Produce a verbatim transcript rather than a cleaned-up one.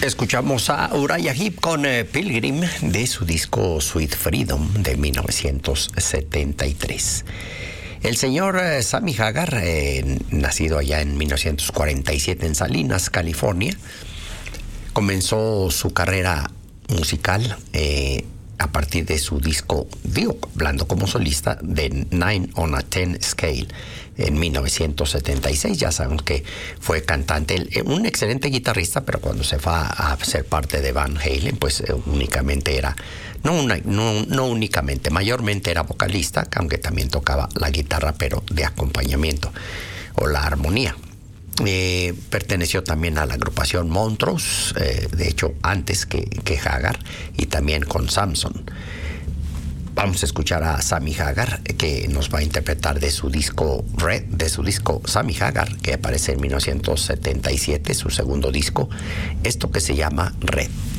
Escuchamos a Uriah Heep con eh, Pilgrim de su disco Sweet Freedom de mil novecientos setenta y tres. El señor eh, Sammy Hagar, eh, nacido allá en mil novecientos cuarenta y siete en Salinas, California, comenzó su carrera musical eh, a partir de su disco, digo, hablando como solista, de Nine on a Ten Scale en mil novecientos setenta y seis. Ya sabemos que fue cantante, un excelente guitarrista, pero cuando se fue a ser parte de Van Halen, pues eh, únicamente era, no, una, no, no únicamente, mayormente era vocalista, aunque también tocaba la guitarra, pero de acompañamiento o la armonía. Eh, perteneció también a la agrupación Montrose, eh, de hecho antes que, que Hagar, y también con Samson. Vamos a escuchar a Sammy Hagar, que nos va a interpretar de su disco Red, de su disco Sammy Hagar, que aparece en mil novecientos setenta y siete, su segundo disco, esto que se llama Red.